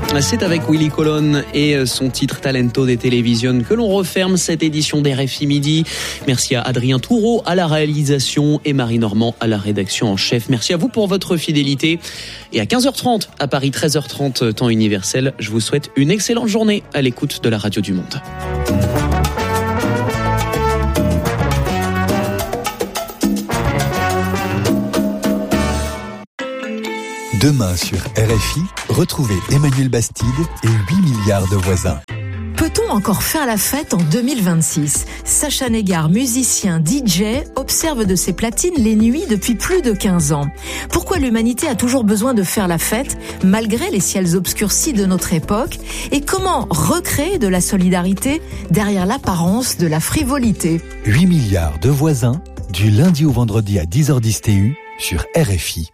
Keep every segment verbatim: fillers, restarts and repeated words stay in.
C'est avec Willy Colon et son titre Talento de Television que l'on referme cette édition d'R F I Midi. Merci à Adrien Toureau à la réalisation et Marie Normand à la rédaction en chef. Merci à vous pour votre fidélité. Et à quinze heures trente, à Paris, treize heures trente, temps universel, je vous souhaite une excellente journée à l'écoute de la Radio du Monde. Demain sur R F I, retrouvez Emmanuel Bastide et huit milliards de voisins. Peut-on encore faire la fête en deux mille vingt-six ? Sacha Neggar, musicien, D J, observe de ses platines les nuits depuis plus de quinze ans. Pourquoi l'humanité a toujours besoin de faire la fête, malgré les ciels obscurcis de notre époque ? Et comment recréer de la solidarité derrière l'apparence de la frivolité ? huit milliards de voisins, du lundi au vendredi à dix heures dix T U sur R F I.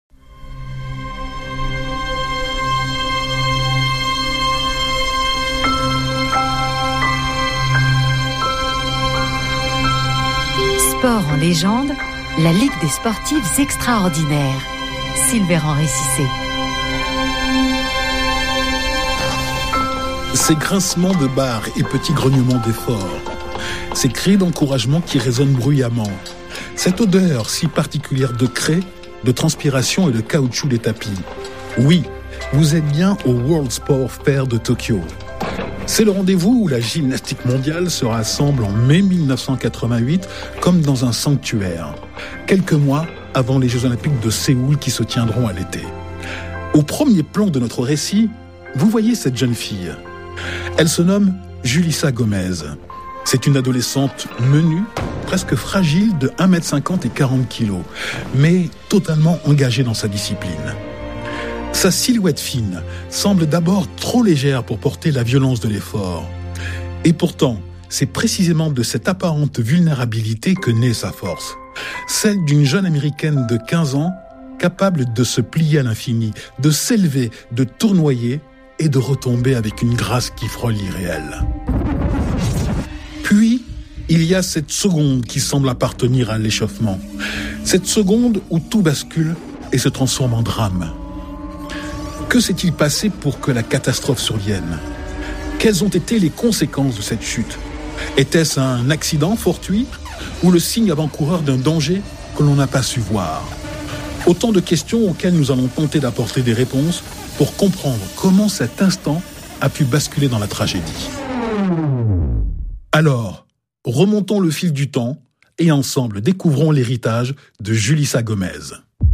Sport en légende, la Ligue des sportives extraordinaires. Sylvain Récissé. Ces grincements de barres et petits grognements d'efforts, ces cris d'encouragement qui résonnent bruyamment, cette odeur si particulière de craie, de transpiration et de caoutchouc des tapis. Oui, vous êtes bien au World Sport Fair de Tokyo. C'est le rendez-vous où la gymnastique mondiale se rassemble en mai dix-neuf cent quatre-vingt-huit comme dans un sanctuaire, quelques mois avant les Jeux Olympiques de Séoul qui se tiendront à l'été. Au premier plan de notre récit, vous voyez cette jeune fille. Elle se nomme Julissa Gomez. C'est une adolescente menue, presque fragile, de un mètre cinquante et quarante kilos, mais totalement engagée dans sa discipline. Sa silhouette fine semble d'abord trop légère pour porter la violence de l'effort. Et pourtant, c'est précisément de cette apparente vulnérabilité que naît sa force. Celle d'une jeune américaine de quinze ans, capable de se plier à l'infini, de s'élever, de tournoyer et de retomber avec une grâce qui frôle l'irréel. Puis, il y a cette seconde qui semble appartenir à l'échauffement. Cette seconde où tout bascule et se transforme en drame. Que s'est-il passé pour que la catastrophe survienne ? Quelles ont été les conséquences de cette chute ? Était-ce un accident fortuit ou le signe avant-coureur d'un danger que l'on n'a pas su voir ? Autant de questions auxquelles nous allons tenter d'apporter des réponses pour comprendre comment cet instant a pu basculer dans la tragédie. Alors, remontons le fil du temps et ensemble découvrons l'héritage de Julissa Gomez.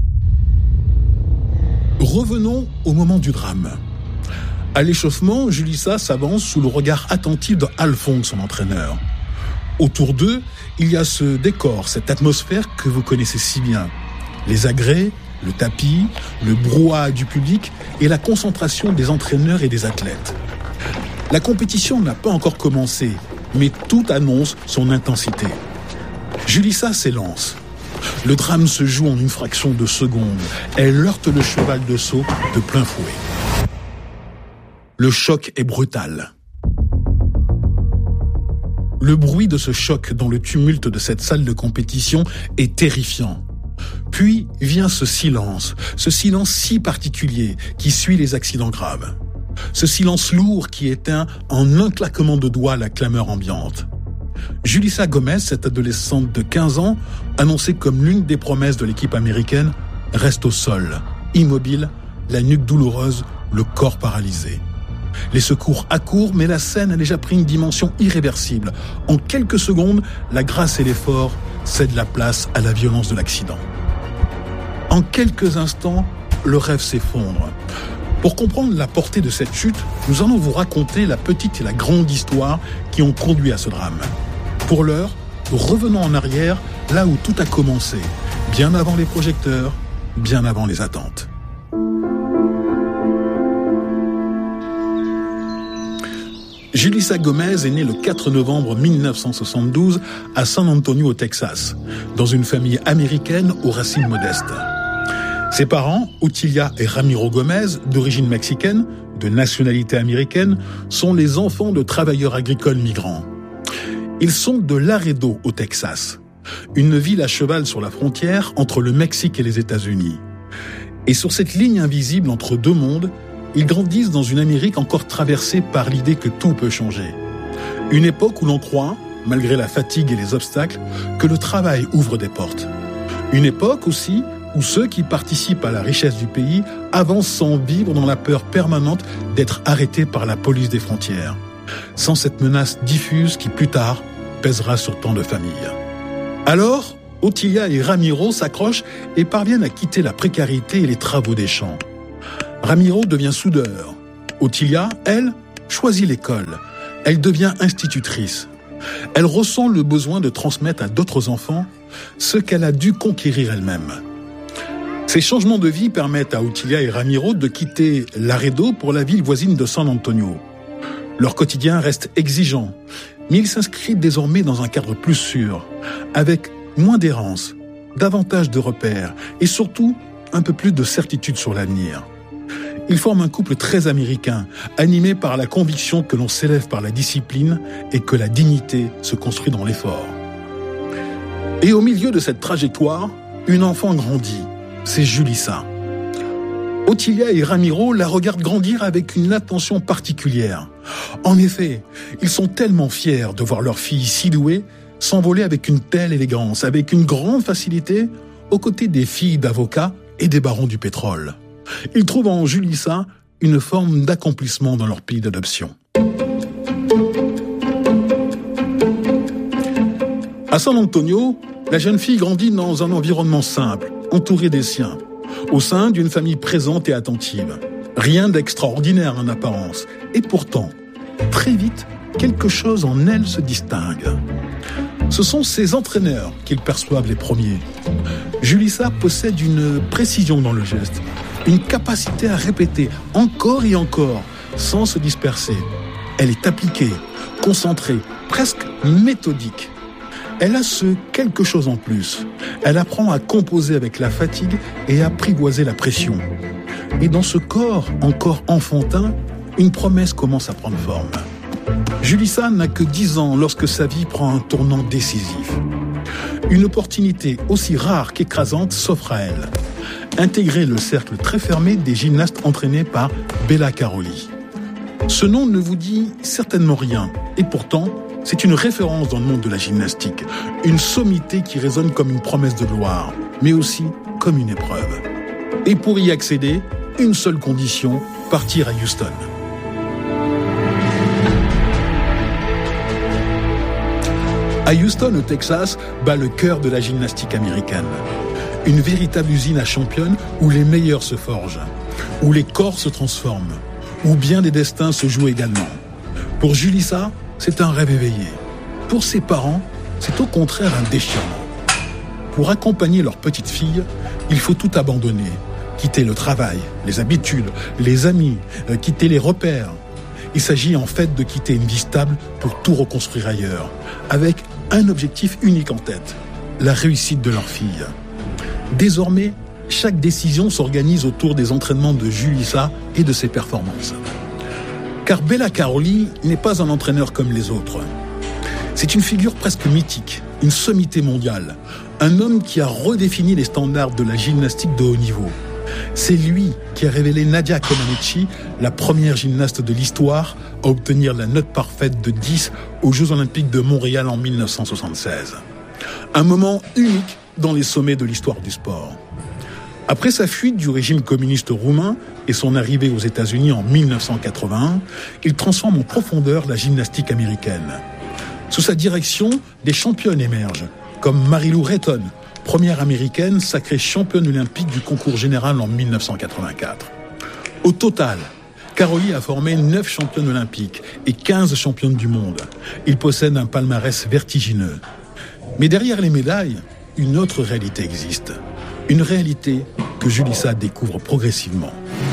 Revenons au moment du drame. À l'échauffement, Julissa s'avance sous le regard attentif de Alphonse, son entraîneur. Autour d'eux, il y a ce décor, cette atmosphère que vous connaissez si bien. Les agrès, le tapis, le brouhaha du public et la concentration des entraîneurs et des athlètes. La compétition n'a pas encore commencé, mais tout annonce son intensité. Julissa s'élance. Le drame se joue en une fraction de seconde. Elle heurte le cheval de saut de plein fouet. Le choc est brutal. Le bruit de ce choc dans le tumulte de cette salle de compétition est terrifiant. Puis vient ce silence, ce silence si particulier qui suit les accidents graves. Ce silence lourd qui éteint en un claquement de doigts la clameur ambiante. Julissa Gomez, cette adolescente de quinze ans, annoncée comme l'une des promesses de l'équipe américaine, reste au sol, immobile, la nuque douloureuse, le corps paralysé. Les secours accourent, mais la scène a déjà pris une dimension irréversible. En quelques secondes, la grâce et l'effort cèdent la place à la violence de l'accident. En quelques instants, le rêve s'effondre. Pour comprendre la portée de cette chute, nous allons vous raconter la petite et la grande histoire qui ont conduit à ce drame. Pour l'heure, revenons en arrière, là où tout a commencé, bien avant les projecteurs, bien avant les attentes. Julissa Gomez est née le quatre novembre mille neuf cent soixante-douze à San Antonio au Texas, dans une famille américaine aux racines modestes. Ses parents, Otilia et Ramiro Gomez, d'origine mexicaine, de nationalité américaine, sont les enfants de travailleurs agricoles migrants. Ils sont de Laredo au Texas, une ville à cheval sur la frontière entre le Mexique et les États-Unis. Et sur cette ligne invisible entre deux mondes, Ils grandissent dans une Amérique encore traversée par l'idée que tout peut changer. Une époque où l'on croit, malgré la fatigue et les obstacles, que le travail ouvre des portes. Une époque aussi où ceux qui participent à la richesse du pays avancent sans vivre dans la peur permanente d'être arrêtés par la police des frontières, sans cette menace diffuse qui, plus tard, pèsera sur tant de familles. Alors, Otilia et Ramiro s'accrochent et parviennent à quitter la précarité et les travaux des champs. Ramiro devient soudeur. Otilia, elle, choisit l'école. Elle devient institutrice. Elle ressent le besoin de transmettre à d'autres enfants ce qu'elle a dû conquérir elle-même. Ces changements de vie permettent à Otilia et Ramiro de quitter Laredo pour la ville voisine de San Antonio. Leur quotidien reste exigeant, mais ils s'inscrivent désormais dans un cadre plus sûr, avec moins d'errance, davantage de repères et surtout un peu plus de certitude sur l'avenir. Ils forment un couple très américain, animé par la conviction que l'on s'élève par la discipline et que la dignité se construit dans l'effort. Et au milieu de cette trajectoire, une enfant grandit, c'est Julissa. Otilia et Ramiro la regardent grandir avec une attention particulière. En effet, ils sont tellement fiers de voir leur fille si douée s'envoler avec une telle élégance, avec une grande facilité, aux côtés des filles d'avocats et des barons du pétrole. Ils trouvent en Julissa une forme d'accomplissement dans leur pays d'adoption. À San Antonio, la jeune fille grandit dans un environnement simple, entourée des siens, au sein d'une famille présente et attentive. Rien d'extraordinaire en apparence. Et pourtant, très vite, quelque chose en elle se distingue. Ce sont ses entraîneurs qu'ils perçoivent les premiers. Julissa possède une précision dans le geste, une capacité à répéter encore et encore, sans se disperser. Elle est appliquée, concentrée, presque méthodique. Elle a ce quelque chose en plus. Elle apprend à composer avec la fatigue et à apprivoiser la pression. Et dans ce corps encore enfantin, une promesse commence à prendre forme. Julissa n'a que dix ans lorsque sa vie prend un tournant décisif. Une opportunité aussi rare qu'écrasante s'offre à elle. Intégrer le cercle très fermé des gymnastes entraînés par Bela Karolyi. Ce nom ne vous dit certainement rien, et pourtant, c'est une référence dans le monde de la gymnastique, une sommité qui résonne comme une promesse de gloire, mais aussi comme une épreuve. Et pour y accéder, une seule condition, partir à Houston. À Houston, au Texas, bat le cœur de la gymnastique américaine. Une véritable usine à championnes où les meilleurs se forgent, où les corps se transforment, où bien des destins se jouent également. Pour Julissa, c'est un rêve éveillé. Pour ses parents, c'est au contraire un déchirement. Pour accompagner leur petite fille, il faut tout abandonner. Quitter le travail, les habitudes, les amis, euh, quitter les repères. Il s'agit en fait de quitter une vie stable pour tout reconstruire ailleurs, avec un objectif unique en tête, la réussite de leur fille. Désormais, chaque décision s'organise autour des entraînements de Julissa et de ses performances. Car Bela Karolyi n'est pas un entraîneur comme les autres. C'est une figure presque mythique, une sommité mondiale, un homme qui a redéfini les standards de la gymnastique de haut niveau. C'est lui qui a révélé Nadia Comaneci, la première gymnaste de l'histoire à obtenir la note parfaite de dix aux Jeux Olympiques de Montréal en dix-neuf cent soixante-seize. Un moment unique dans les sommets de l'histoire du sport. Après sa fuite du régime communiste roumain et son arrivée aux États-Unis en dix-neuf cent quatre-vingt-un, il transforme en profondeur la gymnastique américaine. Sous sa direction, des championnes émergent, comme Mary-Lou Retton, première américaine sacrée championne olympique du concours général en dix-neuf cent quatre-vingt-quatre. Au total, Karolyi a formé neuf championnes olympiques et quinze championnes du monde. Il possède un palmarès vertigineux. Mais derrière les médailles, une autre réalité existe. Une réalité que Julissa découvre progressivement.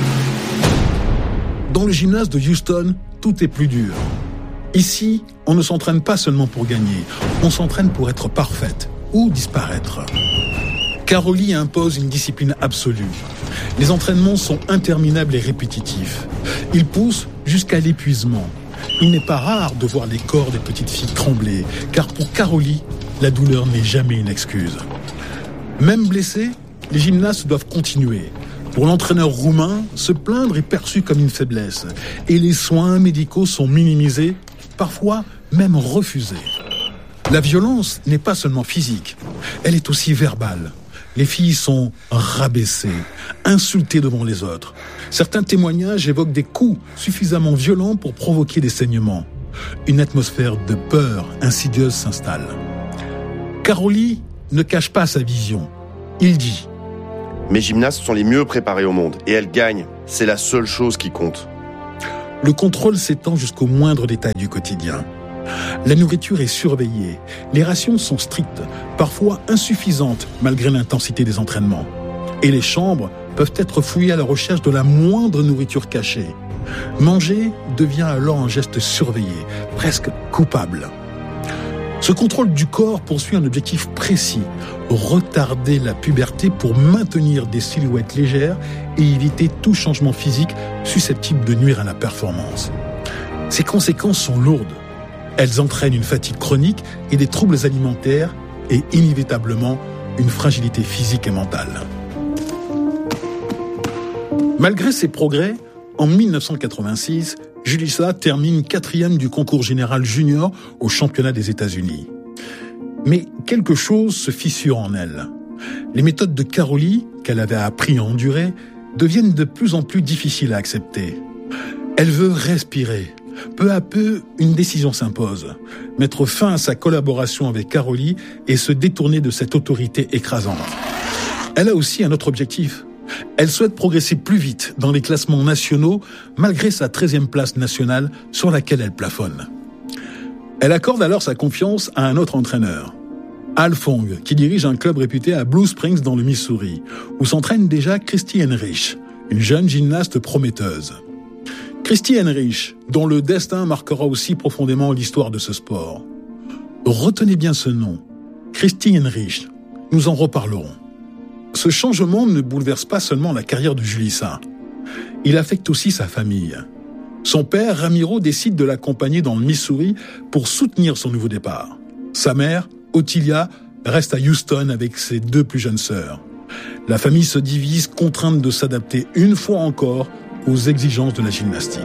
Dans le gymnase de Houston, tout est plus dur. Ici, on ne s'entraîne pas seulement pour gagner, on s'entraîne pour être parfaite ou disparaître. Karolyi impose une discipline absolue. Les entraînements sont interminables et répétitifs. Ils poussent jusqu'à l'épuisement. Il n'est pas rare de voir les corps des petites filles trembler, car pour Karolyi, la douleur n'est jamais une excuse. Même blessés, les gymnastes doivent continuer, Pour l'entraîneur roumain, se plaindre est perçu comme une faiblesse et les soins médicaux sont minimisés, parfois même refusés. La violence n'est pas seulement physique, elle est aussi verbale. Les filles sont rabaissées, insultées devant les autres. Certains témoignages évoquent des coups suffisamment violents pour provoquer des saignements. Une atmosphère de peur insidieuse s'installe. Károly ne cache pas sa vision. Il dit « Mes gymnastes sont les mieux préparés au monde et elles gagnent. C'est la seule chose qui compte. » Le contrôle s'étend jusqu'au moindre détail du quotidien. La nourriture est surveillée, les rations sont strictes, parfois insuffisantes malgré l'intensité des entraînements. Et les chambres peuvent être fouillées à la recherche de la moindre nourriture cachée. Manger devient alors un geste surveillé, presque coupable. Ce contrôle du corps poursuit un objectif précis, retarder la puberté pour maintenir des silhouettes légères et éviter tout changement physique susceptible de nuire à la performance. Ces conséquences sont lourdes. Elles entraînent une fatigue chronique et des troubles alimentaires et inévitablement une fragilité physique et mentale. Malgré ces progrès, en dix-neuf cent quatre-vingt-six, Julissa termine quatrième du concours général junior au championnat des États-Unis. Mais quelque chose se fissure en elle. Les méthodes de Károly, qu'elle avait appris à endurer, deviennent de plus en plus difficiles à accepter. Elle veut respirer. Peu à peu, une décision s'impose. Mettre fin à sa collaboration avec Károly et se détourner de cette autorité écrasante. Elle a aussi un autre objectif. Elle souhaite progresser plus vite dans les classements nationaux malgré sa treizième place nationale sur laquelle elle plafonne. Elle accorde alors sa confiance à un autre entraîneur, Al Fong, qui dirige un club réputé à Blue Springs dans le Missouri, où s'entraîne déjà Christy Henrich, une jeune gymnaste prometteuse. Christy Henrich, dont le destin marquera aussi profondément l'histoire de ce sport. Retenez bien ce nom, Christy Henrich, nous en reparlerons. Ce changement ne bouleverse pas seulement la carrière de Julissa. Il affecte aussi sa famille. Son père, Ramiro, décide de l'accompagner dans le Missouri pour soutenir son nouveau départ. Sa mère, Ottilia, reste à Houston avec ses deux plus jeunes sœurs. La famille se divise, contrainte de s'adapter une fois encore aux exigences de la gymnastique.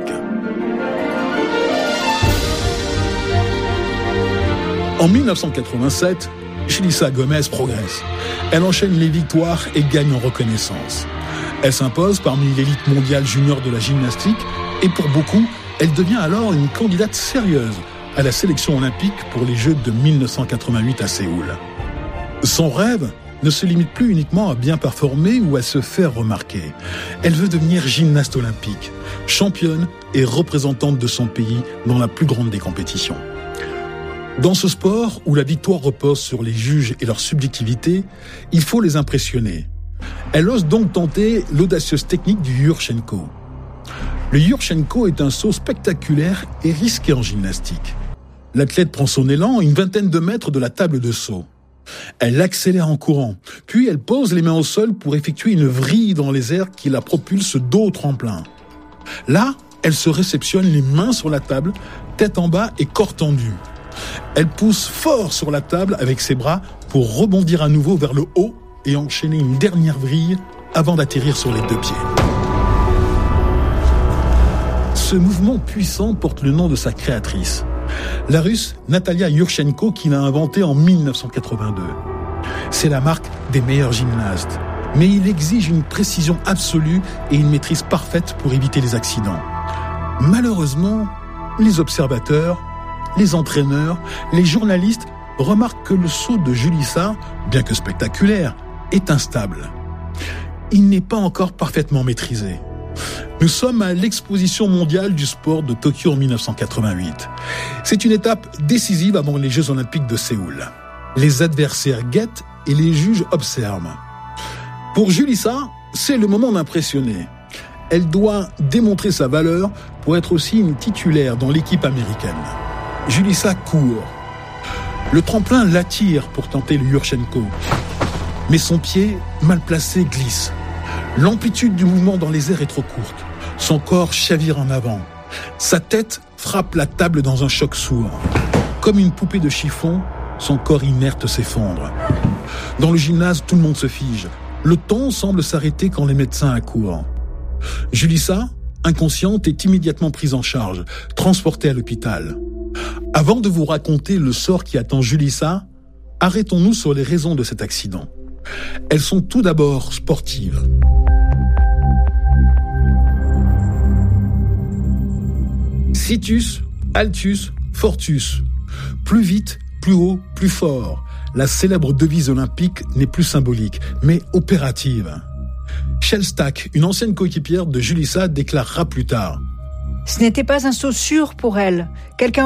En dix-neuf cent quatre-vingt-sept, Julissa Gomes progresse. Elle enchaîne les victoires et gagne en reconnaissance. Elle s'impose parmi l'élite mondiale junior de la gymnastique et pour beaucoup, elle devient alors une candidate sérieuse à la sélection olympique pour les Jeux de dix-neuf cent quatre-vingt-huit à Séoul. Son rêve ne se limite plus uniquement à bien performer ou à se faire remarquer. Elle veut devenir gymnaste olympique, championne et représentante de son pays dans la plus grande des compétitions. Dans ce sport, où la victoire repose sur les juges et leur subjectivité, il faut les impressionner. Elle ose donc tenter l'audacieuse technique du Yurchenko. Le Yurchenko est un saut spectaculaire et risqué en gymnastique. L'athlète prend son élan à une vingtaine de mètres de la table de saut. Elle accélère en courant, puis elle pose les mains au sol pour effectuer une vrille dans les airs qui la propulse dos au tremplin. Là, elle se réceptionne les mains sur la table, tête en bas et corps tendu. Elle pousse fort sur la table avec ses bras pour rebondir à nouveau vers le haut et enchaîner une dernière vrille avant d'atterrir sur les deux pieds. Ce mouvement puissant porte le nom de sa créatrice, la Russe Natalia Yurchenko, qui l'a inventé en dix-neuf cent quatre-vingt-deux. C'est la marque des meilleurs gymnastes, mais il exige une précision absolue et une maîtrise parfaite pour éviter les accidents. Malheureusement, les observateurs, les entraîneurs, les journalistes remarquent que le saut de Julissa, bien que spectaculaire, est instable. Il n'est pas encore parfaitement maîtrisé. Nous sommes à l'exposition mondiale du sport de Tokyo en dix-neuf cent quatre-vingt-huit. C'est une étape décisive avant les Jeux olympiques de Séoul. Les adversaires guettent et les juges observent. Pour Julissa, c'est le moment d'impressionner. Elle doit démontrer sa valeur pour être aussi une titulaire dans l'équipe américaine. Julissa court. Le tremplin l'attire pour tenter le Yurchenko. Mais son pied, mal placé, glisse. L'amplitude du mouvement dans les airs est trop courte. Son corps chavire en avant. Sa tête frappe la table dans un choc sourd. Comme une poupée de chiffon, son corps inerte s'effondre. Dans le gymnase, tout le monde se fige. Le temps semble s'arrêter quand les médecins accourent. Julissa, inconsciente, est immédiatement prise en charge, transportée à l'hôpital. Avant de vous raconter le sort qui attend Julissa, arrêtons-nous sur les raisons de cet accident. Elles sont tout d'abord sportives. Situs, altus, fortus. Plus vite, plus haut, plus fort. La célèbre devise olympique n'est plus symbolique, mais opérative. Shellstack, une ancienne coéquipière de Julissa, déclarera plus tard: Ce n'était pas un saut sûr pour elle. Quelqu'un